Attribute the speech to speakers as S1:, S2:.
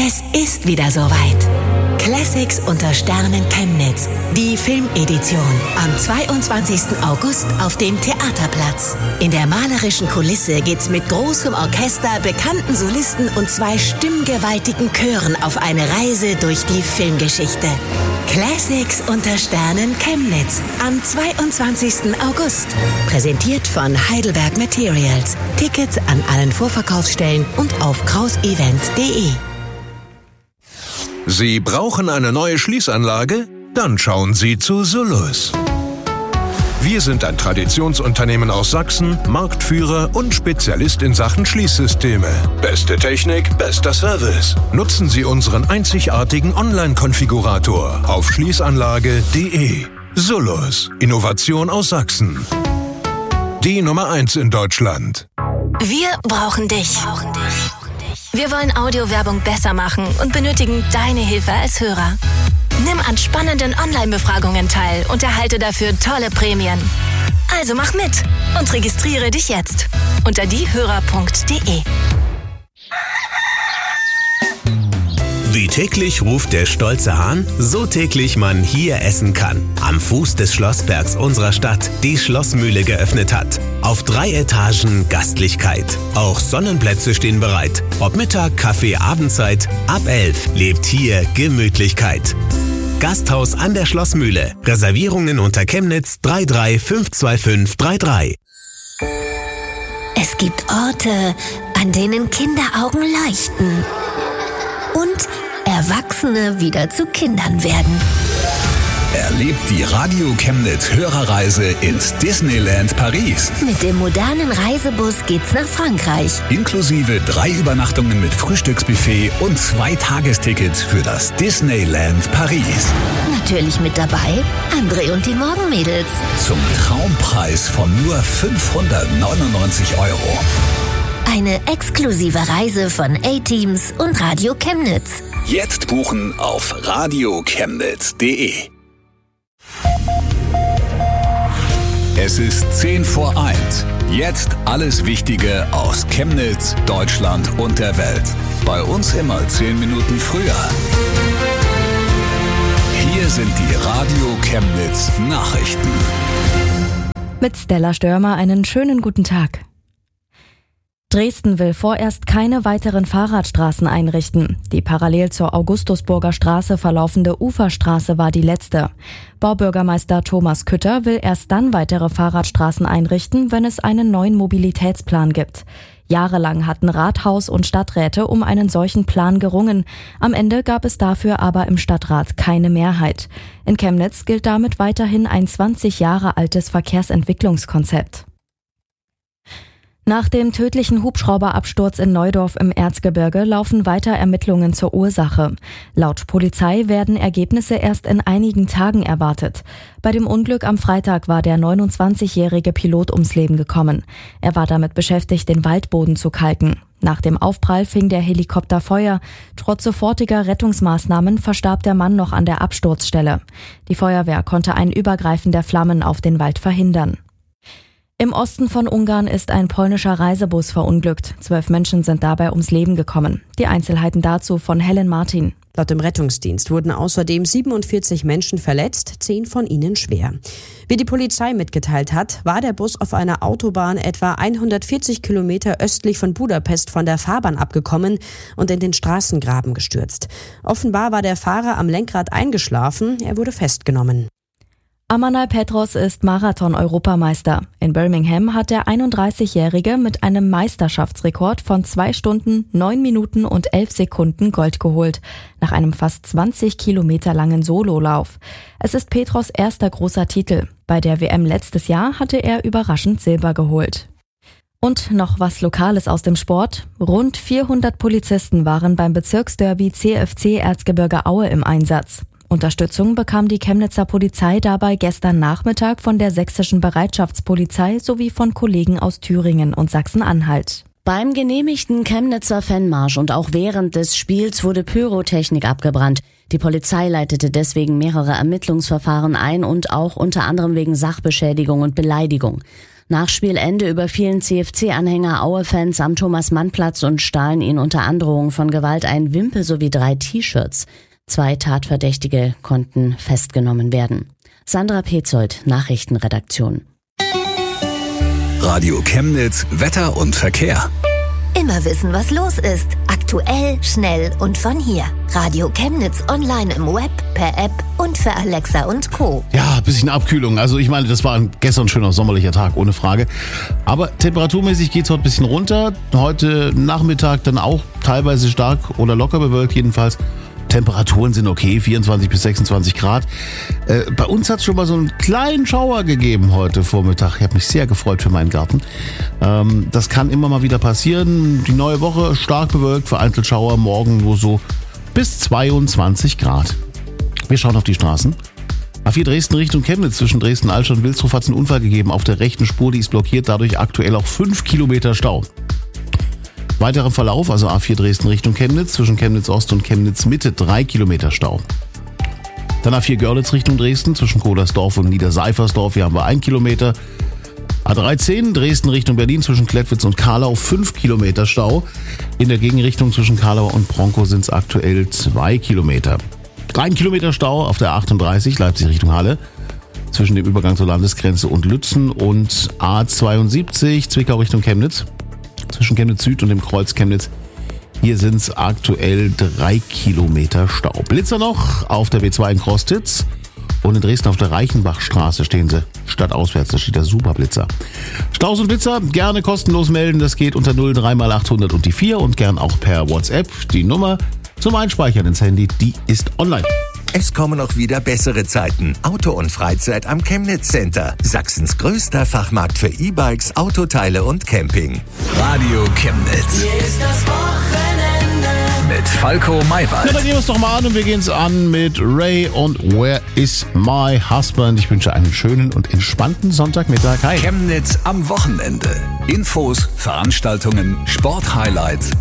S1: Es ist wieder soweit. Classics unter Sternen Chemnitz. Die Filmedition. Am 22. August auf dem Theaterplatz. In der malerischen Kulisse geht's mit großem Orchester, bekannten Solisten und 2 stimmgewaltigen Chören auf eine Reise durch die Filmgeschichte. Classics unter Sternen Chemnitz. Am 22. August. Präsentiert von Heidelberg Materials. Tickets an allen Vorverkaufsstellen und auf krausevent.de.
S2: Sie brauchen eine neue Schließanlage? Dann schauen Sie zu Sullus. Wir sind ein Traditionsunternehmen aus Sachsen, Marktführer und Spezialist in Sachen Schließsysteme. Beste Technik, bester Service. Nutzen Sie unseren einzigartigen Online-Konfigurator auf schließanlage.de. Sullus, Innovation aus Sachsen. Die Nummer 1 in Deutschland.
S3: Wir brauchen dich. Wir wollen Audiowerbung besser machen und benötigen deine Hilfe als Hörer. Nimm an spannenden Online-Befragungen teil und erhalte dafür tolle Prämien. Also mach mit und registriere dich jetzt unter diehörer.de.
S4: Wie täglich ruft der stolze Hahn, so täglich man hier essen kann. Am Fuß des Schlossbergs unserer Stadt die Schlossmühle geöffnet hat. Auf 3 Etagen Gastlichkeit. Auch Sonnenplätze stehen bereit. Ob Mittag, Kaffee, Abendzeit, ab 11 lebt hier Gemütlichkeit. Gasthaus an der Schlossmühle. Reservierungen unter Chemnitz 3352533.
S5: Es gibt Orte, an denen Kinderaugen leuchten. Und Erwachsene wieder zu Kindern werden.
S6: Erlebt die Radio Chemnitz Hörerreise ins Disneyland Paris.
S5: Mit dem modernen Reisebus geht's nach Frankreich.
S6: Inklusive 3 Übernachtungen mit Frühstücksbuffet und 2 Tagestickets für das Disneyland Paris.
S5: Natürlich mit dabei André und die Morgenmädels.
S6: Zum Traumpreis von nur 599 €.
S5: Eine exklusive Reise von A-Teams und Radio Chemnitz.
S6: Jetzt buchen auf radiochemnitz.de. Es ist 10 vor 1. Jetzt alles Wichtige aus Chemnitz, Deutschland und der Welt. Bei uns immer 10 Minuten früher. Hier sind die Radio Chemnitz Nachrichten.
S7: Mit Stella Störmer einen schönen guten Tag. Dresden will vorerst keine weiteren Fahrradstraßen einrichten. Die parallel zur Augustusburger Straße verlaufende Uferstraße war die letzte. Baubürgermeister Thomas Kütter will erst dann weitere Fahrradstraßen einrichten, wenn es einen neuen Mobilitätsplan gibt. Jahrelang hatten Rathaus und Stadträte um einen solchen Plan gerungen. Am Ende gab es dafür aber im Stadtrat keine Mehrheit. In Chemnitz gilt damit weiterhin ein 20 Jahre altes Verkehrsentwicklungskonzept. Nach dem tödlichen Hubschrauberabsturz in Neudorf im Erzgebirge laufen weiter Ermittlungen zur Ursache. Laut Polizei werden Ergebnisse erst in einigen Tagen erwartet. Bei dem Unglück am Freitag war der 29-jährige Pilot ums Leben gekommen. Er war damit beschäftigt, den Waldboden zu kalken. Nach dem Aufprall fing der Helikopter Feuer. Trotz sofortiger Rettungsmaßnahmen verstarb der Mann noch an der Absturzstelle. Die Feuerwehr konnte ein Übergreifen der Flammen auf den Wald verhindern. Im Osten von Ungarn ist ein polnischer Reisebus verunglückt. 12 Menschen sind dabei ums Leben gekommen. Die Einzelheiten dazu von Helen Martin.
S8: Laut dem Rettungsdienst wurden außerdem 47 Menschen verletzt, 10 von ihnen schwer. Wie die Polizei mitgeteilt hat, war der Bus auf einer Autobahn etwa 140 Kilometer östlich von Budapest von der Fahrbahn abgekommen und in den Straßengraben gestürzt. Offenbar war der Fahrer am Lenkrad eingeschlafen, er wurde festgenommen.
S7: Amanal Petros ist Marathon-Europameister. In Birmingham hat der 31-Jährige mit einem Meisterschaftsrekord von 2 Stunden, 9 Minuten und 11 Sekunden Gold geholt, nach einem fast 20 Kilometer langen Sololauf. Es ist Petros erster großer Titel. Bei der WM letztes Jahr hatte er überraschend Silber geholt. Und noch was Lokales aus dem Sport. Rund 400 Polizisten waren beim Bezirksderby CFC Erzgebirge Aue im Einsatz. Unterstützung bekam die Chemnitzer Polizei dabei gestern Nachmittag von der sächsischen Bereitschaftspolizei sowie von Kollegen aus Thüringen und Sachsen-Anhalt.
S9: Beim genehmigten Chemnitzer Fanmarsch und auch während des Spiels wurde Pyrotechnik abgebrannt. Die Polizei leitete deswegen mehrere Ermittlungsverfahren ein und auch unter anderem wegen Sachbeschädigung und Beleidigung. Nach Spielende überfielen CFC-Anhänger Aue-Fans am Thomas-Mann-Platz und stahlen ihnen unter Androhung von Gewalt ein Wimpel sowie 3 T-Shirts. 2 Tatverdächtige konnten festgenommen werden. Sandra Petzold, Nachrichtenredaktion.
S6: Radio Chemnitz, Wetter und Verkehr.
S5: Immer wissen, was los ist. Aktuell, schnell und von hier. Radio Chemnitz online im Web, per App und für Alexa und Co.
S10: Ja, ein bisschen Abkühlung. Also ich meine, das war gestern ein schöner sommerlicher Tag, ohne Frage. Aber temperaturmäßig geht's heute ein bisschen runter. Heute Nachmittag dann auch teilweise stark oder locker bewölkt jedenfalls. Temperaturen sind okay, 24 bis 26 Grad. Bei uns hat es schon mal so einen kleinen Schauer gegeben heute Vormittag. Ich habe mich sehr gefreut für meinen Garten. Das kann immer mal wieder passieren. Die neue Woche stark bewölkt, vereinzelt Schauer, morgen nur so bis 22 Grad. Wir schauen auf die Straßen. A4 Dresden Richtung Chemnitz zwischen Dresden-Altstadt und Wilsdruff hat es einen Unfall gegeben. Auf der rechten Spur, die ist blockiert, dadurch aktuell auch 5 Kilometer Stau. Weiterer Verlauf, also A4 Dresden Richtung Chemnitz, zwischen Chemnitz Ost und Chemnitz Mitte 3 Kilometer Stau. Dann A4 Görlitz Richtung Dresden, zwischen Kodersdorf und Niederseifersdorf, hier haben wir 1 Kilometer. A13 Dresden Richtung Berlin, zwischen Klettwitz und Karlau 5 Kilometer Stau. In der Gegenrichtung zwischen Karlau und Bronkow sind es aktuell 2 Kilometer. 1 Kilometer Stau auf der 38 Leipzig Richtung Halle, zwischen dem Übergang zur Landesgrenze und Lützen, und A72 Zwickau Richtung Chemnitz, zwischen Chemnitz Süd und dem Kreuz Chemnitz. Hier sind es aktuell 3 Kilometer Stau. Blitzer noch auf der B2 in Krostitz und in Dresden auf der Reichenbachstraße stehen sie stadtauswärts. Da steht der Superblitzer. Staus und Blitzer gerne kostenlos melden. Das geht unter 03 mal 800 und die 4 und gern auch per WhatsApp. Die Nummer zum Einspeichern ins Handy, die ist online.
S11: Es kommen auch wieder bessere Zeiten. Auto und Freizeit am Chemnitz Center. Sachsens größter Fachmarkt für E-Bikes, Autoteile und Camping.
S6: Radio Chemnitz.
S12: Hier ist das Wochenende.
S6: Mit Falco Maywald.
S10: Ja, dann gehen wir es doch mal an und wir gehen es an mit Ray und Where is my husband? Ich wünsche einen schönen und entspannten Sonntagmittag. Hi.
S6: Chemnitz am Wochenende. Infos, Veranstaltungen, Sporthighlights